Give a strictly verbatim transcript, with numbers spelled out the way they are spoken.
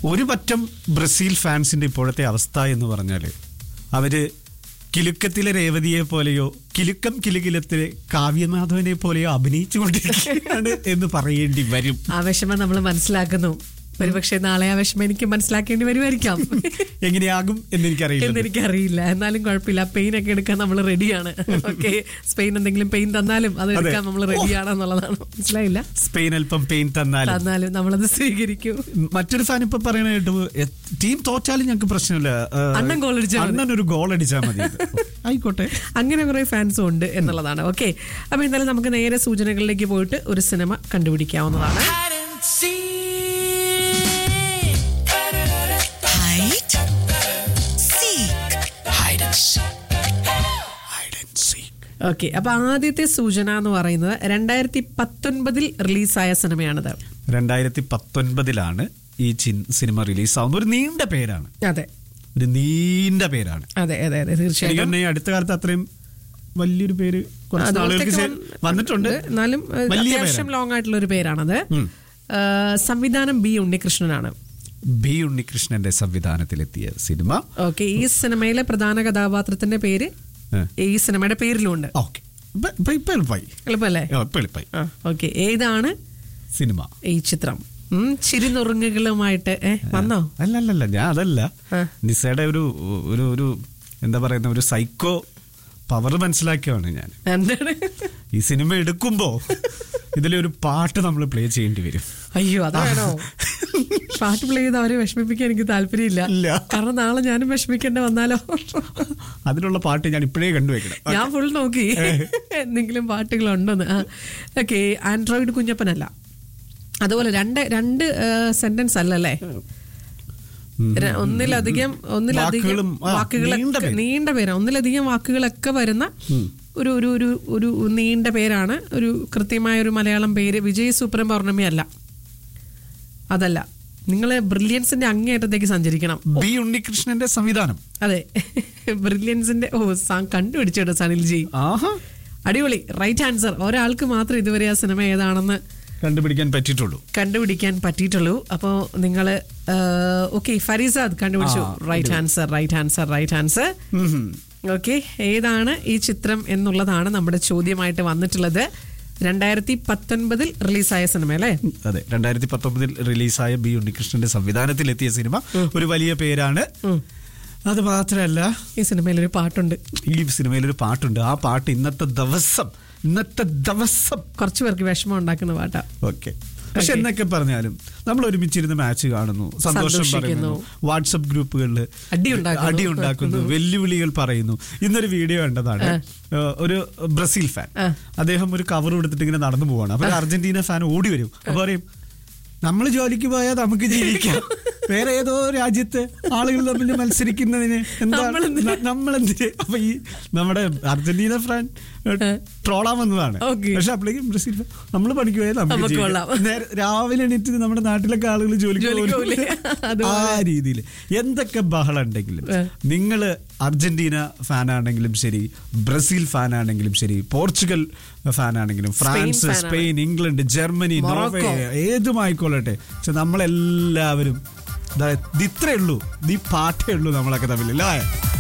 ഒരു പറ്റം ബ്രസീൽ ഫാൻസിന്റെ ഇപ്പോഴത്തെ അവസ്ഥ എന്ന് പറഞ്ഞാൽ അവര് കിലുക്കത്തിലെ രേവതിയെ പോലെയോ കിലുക്കം കിലുകിലത്തിലെ കാവ്യമാധവനെ പോലെയോ അഭിനയിച്ചു കൊണ്ടിരിക്കുകയാണ് എന്ന് പറയേണ്ടി വരും. ആ വിഷമം നമ്മൾ മനസ്സിലാക്കുന്നു. ഒരുപക്ഷെ നാളെ ആ വിഷമം എനിക്ക് മനസ്സിലാക്കേണ്ടി വരുമായിരിക്കാം. എങ്ങനെയാകും എന്നെനിക്കറിയില്ല എന്നെനിക്കറിയില്ല എന്നാലും കുഴപ്പമില്ല. പെയിൻ ഒക്കെ എടുക്കാൻ നമ്മൾ റെഡിയാണ്. ഓക്കെ, സ്പെയിൻ എന്തെങ്കിലും പെയിൻ തന്നാലും അത് എടുക്കാൻ നമ്മൾ റെഡിയാണെന്നുള്ളതാണ്. മനസ്സിലായില്ല? സ്പെയിൻ അല്പം പെയിൻ തന്നാലും തന്നാലും നമ്മളത് സ്വീകരിക്കും. മറ്റൊരു ഫാൻ ഇപ്പൊ പറയണ കേട്ടു, ടീം തോറ്റാലും ഞങ്ങൾക്ക് പ്രശ്നമില്ല, അണ്ണൻ ഗോൾ അടിച്ചാൽ അണ്ണൻ ഒരു ഗോൾ അടിച്ചാൽ മതി. ആയിക്കോട്ടെ, അങ്ങനെ കുറെ ഫാൻസും ഉണ്ട് എന്നുള്ളതാണ്. ഓക്കെ, അപ്പൊ എന്തായാലും നമുക്ക് നേരെ സൂചനകളിലേക്ക് പോയിട്ട് ഒരു സിനിമ കണ്ടുപിടിക്കാവുന്നതാണ്. ഓക്കെ, അപ്പൊ ആദ്യത്തെ സൂചന എന്ന് പറയുന്നത് രണ്ടായിരത്തി പത്തൊൻപതിൽ റിലീസായ സിനിമയാണിത്. രണ്ടായിരത്തി പത്തൊൻപതിലാണ് ഈ സിനിമ റിലീസാവുന്ന. ഒരു നീണ്ട പേരാണ്. അതെ, ഒരു നീണ്ട പേരാണ്. അതെ അതെ അതെ തീർച്ചയായും. അടുത്ത കാലത്ത് അത്രയും വലിയൊരു പേര് വന്നിട്ടുണ്ട്, എന്നാലും അത്യാവശ്യം ലോങ് ആയിട്ടുള്ള ഒരു പേരാണത്. സംവിധാനം ബി ഉണ്ണികൃഷ്ണനാണ്. B ഉണ്ണികൃഷ്ണന്റെ സംവിധാനത്തിലെത്തിയ cinema. ഓക്കെ, ഈ സിനിമയിലെ പ്രധാന കഥാപാത്രത്തിന്റെ പേര് ഈ സിനിമയുടെ പേരിലുണ്ട്. എളുപ്പല്ലേ? ഓക്കെ, ഏതാണ് സിനിമ? ഈ ചിത്രം ചിരിനുറുങ്ങുകളുമായിട്ട് വന്നോ? അല്ലല്ല, ഞാൻ അതല്ല. നിസയുടെ ഒരു ഒരു ഒരു എന്താ പറയുന്ന ഒരു സൈക്കോ പവർ മനസ്സിലാക്കിയാണ് ഞാൻ. എന്താണ്? ഈ സിനിമ എടുക്കുമ്പോ ഇതിലെ ഒരു പാട്ട് നമ്മൾ പ്ലേ ചെയ്യേണ്ടി വരും. അയ്യോ, അതാണോ? പാട്ട് പ്ലേ ചെയ്ത് അവരെ വിഷമിപ്പിക്കാൻ എനിക്ക് താല്പര്യമില്ല. കാരണം നാളെ ഞാനും വിഷമിക്കേണ്ട വന്നാലോ. അതിനുള്ള പാട്ട് ഞാൻ ഇപ്പോഴേ കണ്ടുവെക്കണം. ഞാൻ ഫുൾ നോക്കി എന്തെങ്കിലും പാട്ടുകളുണ്ടോന്ന്. Okay, Android കുഞ്ഞപ്പനല്ല. അതുപോലെ രണ്ട് രണ്ട് സെന്റൻസ് അല്ലല്ലേ, ഒന്നിലധികം ഒന്നിലധികം വാക്കുകളൊക്കെ നീണ്ട പേരാണ്. ഒന്നിലധികം വാക്കുകളൊക്കെ വരുന്ന ഒരു ഒരു ഒരു ഒരു നീണ്ട പേരാണ്. ഒരു കൃത്യമായ ഒരു മലയാളം പേര്. വിജയ് സൂപ്രം പൗർണമി അല്ല, അതല്ല. നിങ്ങള് ബ്രില്യൻസിന്റെ അങ്ങേയറ്റത്തേക്ക് സഞ്ചരിക്കണം. ബി ഉണ്ണികൃഷ്ണന്റെ സംവിധാനം. അതെ, ബ്രില്യൻസിന്റെ ഓ കണ്ടുപിടിച്ചോ സനിൽജി. അടിപൊളി, റൈറ്റ് ആൻസർ. ഒരാൾക്ക് മാത്രം ഇതുവരെ ആ സിനിമ ഏതാണെന്ന് കണ്ടുപിടിക്കാൻ പറ്റിയിട്ടുള്ളൂ കണ്ടുപിടിക്കാൻ പറ്റിയിട്ടുള്ളൂ അപ്പോൾ നിങ്ങൾ ഓക്കെ, ഫരീസാദ് കണ്ടുപിടിച്ചു. Right answer, right answer, right answer. Okay, ഏതാണ് ഈ ചിത്രം എന്നുള്ളതാണ് നമ്മുടെ ചോദ്യമായിട്ട് വന്നിട്ടുള്ളത്. രണ്ടായിരത്തി പത്തൊൻപതിൽ റിലീസായ സിനിമ അല്ലേ? അതെ, രണ്ടായിരത്തി പത്തൊമ്പതിൽ റിലീസായ ബി ഉണ്ണികൃഷ്ണന്റെ സംവിധാനത്തിലെത്തിയ സിനിമ. ഒരു വലിയ പേരാണ്. അത് മാത്രമല്ല, ഈ സിനിമയിലൊരു പാട്ടുണ്ട്. ഈ സിനിമയിലൊരു പാട്ടുണ്ട്. ആ പാട്ട് ഇന്നത്തെ ദിവസം ഇന്നത്തെ ദിവസം കുറച്ചു പേർക്ക് വിഷമം ഉണ്ടാക്കുന്ന പാട്ടാ. ഓക്കെ, പക്ഷെ എന്നൊക്കെ പറഞ്ഞാലും നമ്മൾ ഒരുമിച്ചിരുന്ന് മാച്ച് കാണുന്നു, സന്തോഷം പറയുന്നു, വാട്സപ്പ് ഗ്രൂപ്പുകളിൽ അടി ഉണ്ടാക്കുന്നു, വെല്ലുവിളികൾ പറയുന്നു. ഇന്നൊരു വീഡിയോ കണ്ടതാണ്. ഒരു ബ്രസീൽ ഫാൻ, അദ്ദേഹം ഒരു കവർ കൊടുത്തിട്ട് ഇങ്ങനെ നടന്നു പോവാണ്. അപ്പൊ അർജന്റീന ഫാൻ ഓടി വരും. അപ്പൊ പറയും, നമ്മൾ ജോലിക്ക് പോയാൽ നമുക്ക് ജീവിക്കാം, വേറെ ഏതോ രാജ്യത്ത് ആളുകൾ തമ്മിൽ മത്സരിക്കുന്നതിന് എന്താണ് നമ്മളെന്തിന്? അപ്പൊ ഈ നമ്മുടെ അർജന്റീന ഫാൻ ട്രോളാൻ വന്നതാണ്. പക്ഷെ അപ്പോഴേക്കും ബ്രസീൽ ഫാൻ നമ്മൾ പണിക്ക് പോയാൽ നമുക്ക് രാവിലെ എണീറ്റ് നമ്മുടെ നാട്ടിലൊക്കെ ആളുകൾ ജോലിക്ക് പോകും. ആ രീതിയിൽ എന്തൊക്കെ ബഹളം ഉണ്ടെങ്കിലും നിങ്ങൾ അർജന്റീന ഫാനാണെങ്കിലും ശരി, ബ്രസീൽ ഫാനാണെങ്കിലും ശരി, Portugal ഫാനാണെങ്കിലും, France, Spain, England, Germany, Norway, ഏതുമായിക്കൊള്ളട്ടെ, പക്ഷെ നമ്മളെല്ലാവരും ഇത്രേ ഉള്ളൂ, ഈ പാട്ടേ ഉള്ളൂ നമ്മളൊക്കെ തമ്മിൽ അല്ലേ?